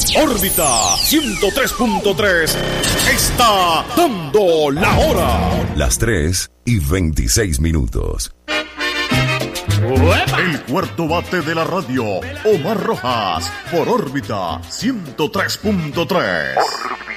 Órbita 103.3 está dando la hora. Las 3:26. El cuarto bate de la radio, Omar Rojas, por órbita 103.3.